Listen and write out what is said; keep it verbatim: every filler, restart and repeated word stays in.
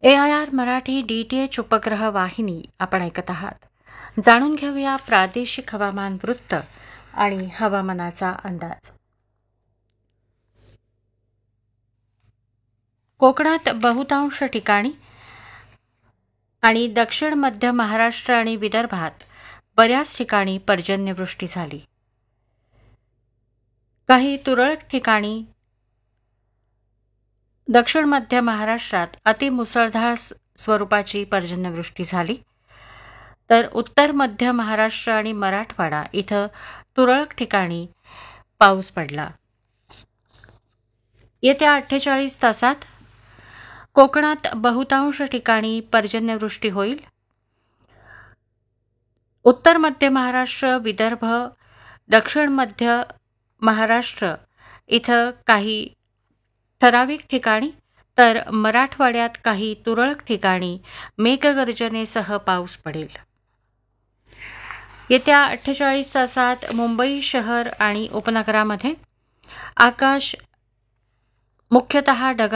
A I R Marathi D T H उपग्रह वाहिनी आपण ऐकत आहात. जाणून घेऊया प्रादेशिक हवामान वृत्त आणि हवामानाचा अंदाज. कोकणात बहुतांश ठिकाणी आणि दक्षिण मध्य महाराष्ट्र आणि विदर्भात बऱ्याच ठिकाणी पर्जन्यवृष्टी झाली. काही तुरळक ठिकाणी दक्षिण मध्य महाराष्ट्रात अतिमुसळधार स्वरूपाची पर्जन्यवृष्टी झाली, तर उत्तर मध्य महाराष्ट्र आणि मराठवाडा इथं तुरळक ठिकाणी पाऊस पडला. येत्या अठ्ठेचाळीस तासात कोकणात बहुतांश ठिकाणी पर्जन्यवृष्टी होईल. उत्तर मध्य महाराष्ट्र, विदर्भ, दक्षिण मध्य महाराष्ट्र इथं काही ठराविक ठिकाणी, तर मराठवाड्यात काही तुरळक ठिकाणी मेघगर्जनेसह पाऊस पडेल. येत्या अठ्ठेचाळीस तासात मुंबई शहर आणि उपनगरामध्ये आकाश मुख्यतः ढगाळ